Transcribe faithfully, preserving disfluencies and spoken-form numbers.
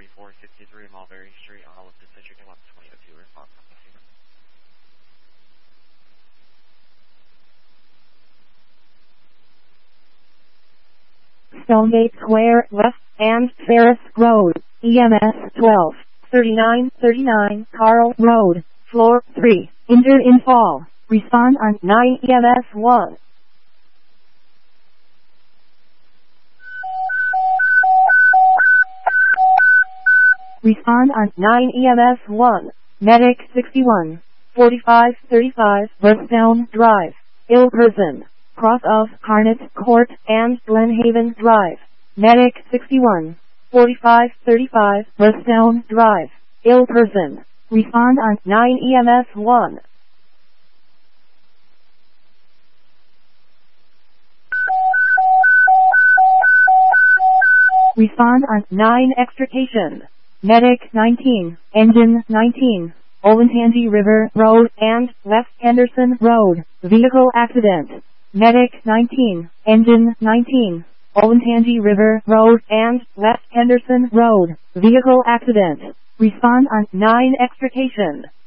thirty-four sixty-three Mulberry Street, all of the Citric and one twenty oh two response. Stonegate Square West and Ferris Road, E M S twelve thirty-nine thirty-nine Carl Road, floor three, injured in fall. Respond on nine E M S one. Respond on nine E M S one. Medic sixty-one forty-five thirty-five Burstdown Drive, ill person, cross of Carnett Court and Glenhaven Drive. Medic sixty-one forty-five thirty-five Burstdown Drive, ill person. Respond on nine E M S one. Respond on nine Extrication. Medic nineteen, Engine nineteen, Olentangy River Road and West Henderson Road, vehicle accident. Medic nineteen, Engine nineteen, Olentangy River Road and West Henderson Road, vehicle accident. Respond on nine Extrication.